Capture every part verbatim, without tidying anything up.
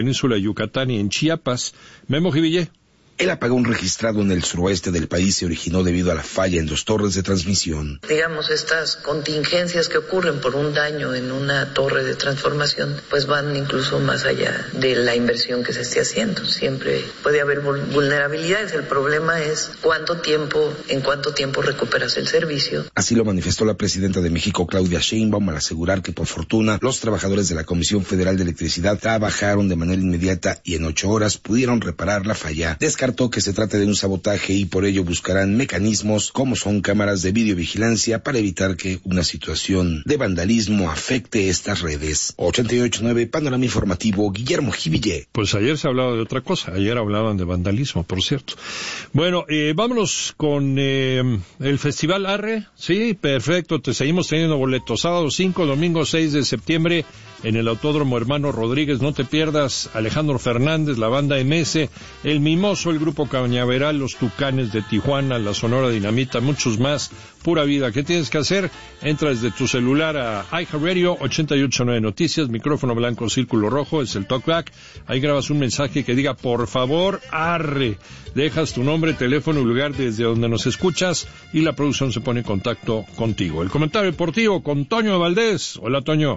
península de Yucatán y en Chiapas. Memo Jivillé. El apagón registrado en el suroeste del país se originó debido a la falla en dos torres de transmisión. Digamos, estas contingencias que ocurren por un daño en una torre de transformación, pues van incluso más allá de la inversión que se esté haciendo. Siempre puede haber vulnerabilidades. El problema es cuánto tiempo, en cuánto tiempo recuperas el servicio. Así lo manifestó la presidenta de México, Claudia Sheinbaum, al asegurar que por fortuna los trabajadores de la Comisión Federal de Electricidad trabajaron de manera inmediata y en ocho horas pudieron reparar la falla. Descartó que se trate de un sabotaje y por ello buscarán mecanismos como son cámaras de videovigilancia para evitar que una situación de vandalismo afecte estas redes. ochenta y ocho punto nueve Panorama Informativo, Guillermo Jivillé. Pues ayer se hablaba de otra cosa, ayer hablaban de vandalismo, por cierto. Bueno, eh, vámonos con eh, el Festival Arre. Sí, perfecto, te seguimos teniendo boletos. Sábado cinco, domingo seis de septiembre en el Autódromo Hermano Rodríguez. No te pierdas Alejandro Fernández, la banda M S, El Mimoso, el Grupo Cañaveral, Los Tucanes de Tijuana, la Sonora Dinamita, muchos más. Pura vida. ¿Qué tienes que hacer? Entra desde tu celular a iHeartRadio, ochenta y ocho punto nueve Noticias, micrófono blanco, círculo rojo, es el talkback. Ahí grabas un mensaje que diga, por favor, arre. Dejas tu nombre, teléfono y lugar desde donde nos escuchas y la producción se pone en contacto contigo. El comentario deportivo con Toño Valdés. Hola, Toño.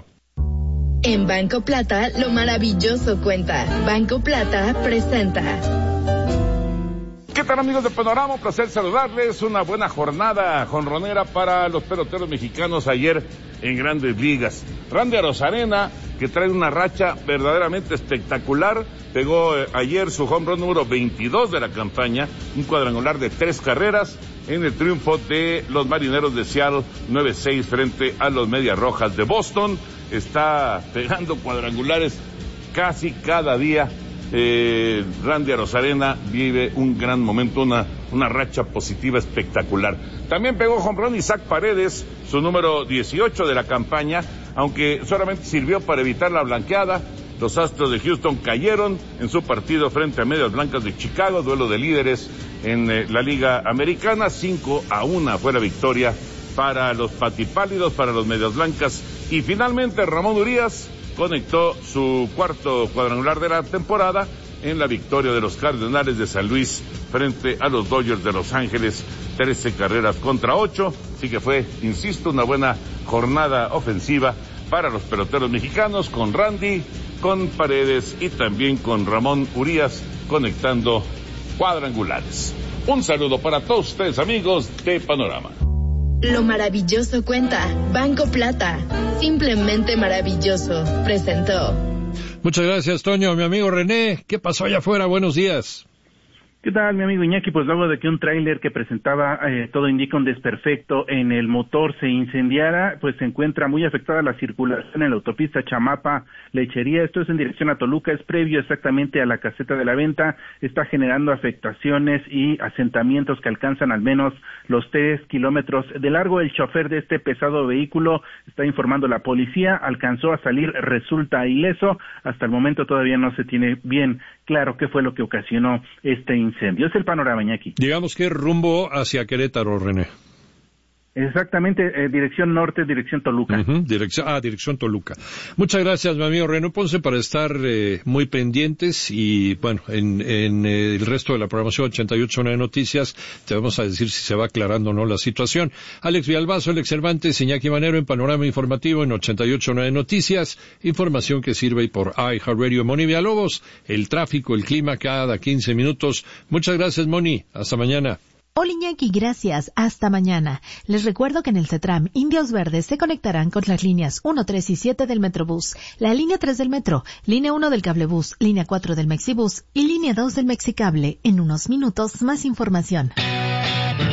En Banco Plata, lo maravilloso cuenta. Banco Plata presenta. ¿Qué tal, amigos de Panorama? Un placer saludarles. Una buena jornada jonronera para los peloteros mexicanos ayer en Grandes Ligas. Randy Arozarena, que trae una racha verdaderamente espectacular, pegó eh, ayer su home run número veintidós de la campaña, un cuadrangular de tres carreras en el triunfo de los Marineros de Seattle nueve seis frente a los Medias Rojas de Boston. Está pegando cuadrangulares casi cada día. Eh, Randy Arozarena vive un gran momento, una, una racha positiva espectacular. También pegó home run Isaac Paredes, su número dieciocho de la campaña, aunque solamente sirvió para evitar la blanqueada. Los Astros de Houston cayeron en su partido frente a Medias Blancas de Chicago, duelo de líderes en eh, la Liga Americana. cinco a uno fue la victoria para los patipálidos, para los Medias Blancas. Y finalmente Ramón Urias conectó su cuarto cuadrangular de la temporada en la victoria de los Cardenales de San Luis frente a los Dodgers de Los Ángeles, trece carreras contra ocho, así que fue, insisto, una buena jornada ofensiva para los peloteros mexicanos, con Randy, con Paredes y también con Ramón Urias conectando cuadrangulares. Un saludo para todos ustedes, amigos de Panorama. Lo maravilloso cuenta. Banco Plata. Simplemente maravilloso. Presentó. Muchas gracias, Toño. Mi amigo René, ¿qué pasó allá afuera? Buenos días. ¿Qué tal, mi amigo Iñaki? Pues luego de que un tráiler que presentaba eh, todo indica un desperfecto en el motor se incendiara, pues se encuentra muy afectada la circulación en la autopista Chamapa-Lechería. Esto es en dirección a Toluca, es previo exactamente a la caseta de la venta. Está generando afectaciones y asentamientos que alcanzan al menos los tres kilómetros de largo. El chofer de este pesado vehículo, está informando la policía, alcanzó a salir, resulta ileso. Hasta el momento todavía no se tiene bien claro qué fue lo que ocasionó este incendio. Es el panorama, Iñaki. Digamos que rumbo hacia Querétaro, René. Exactamente, eh, dirección norte, dirección Toluca. Uh-huh, dirección, ah, dirección Toluca. Muchas gracias, mi amigo René Ponce, para estar eh, muy pendientes y, bueno, en, en eh, el resto de la programación ochenta y ocho punto nueve Noticias te vamos a decir si se va aclarando o no la situación. Alex Villalbazo, Alex Cervantes, Iñaki Manero en Panorama Informativo en ochenta y ocho punto nueve Noticias, información que sirve por iHeartRadio. Moni Villalobos, el tráfico, el clima cada quince minutos. Muchas gracias, Moni. Hasta mañana. Hola Iñaki, gracias. Hasta mañana. Les recuerdo que en el CETRAM, Indios Verdes se conectarán con las líneas uno, tres y siete del Metrobús, la línea tres del Metro, línea uno del Cablebús, línea cuatro del Mexibús y línea dos del Mexicable. En unos minutos, más información.